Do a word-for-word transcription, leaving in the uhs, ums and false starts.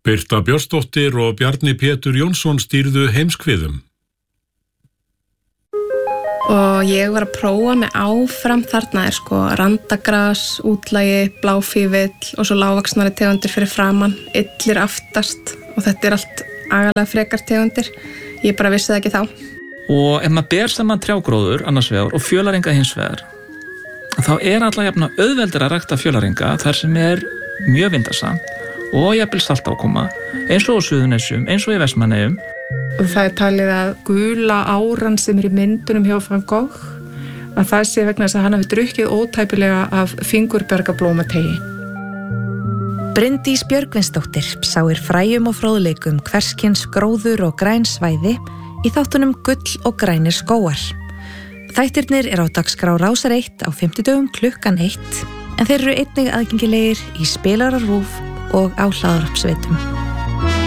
Birta Björnsdóttir og Bjarni Pétur Jónsson stýrðu Heimskviðum. Og ég var að prófa mig áfram þarna er sko randagras, útlægi, bláfífill og svo lágvaxnari tegundir fyrir framan, illir aftast og þetta er allt agalega frekar tegundir. Ég bara vissi það ekki þá. Og ef maður ber saman trjágróður annars vegar og fjölaringa hins vegar, þá er alltaf jafna auðveldur að rækta fjölaringa þar sem er mjög vindasamt og jafnvel saltákoma, eins og á Suðurnesjum, eins og í Vestmannaeyjum. Og það er talið að gula áran sem er í myndunum hjá Van Gogh, að það sé vegna þess að hann hafi drukkið ótæpilega af fingurbergablómateigi. Bryndís Björgvinsdóttir sáir fræjum og fróðleikum hverskins gróður og græn svæði í þáttunum Gull og grænir skógar. Þættirnir er á dagskrá Rásar eitt á fimmtudögum klukkan eitt, en þeir eru einnig aðgengilegir í spilara RÚV og á hlaðvarpsveitum.